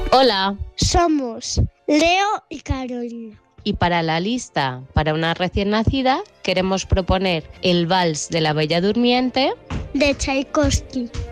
Hola. Somos Leo y Carolina. Y para la lista para una recién nacida queremos proponer el Vals de la Bella Durmiente de Tchaikovsky.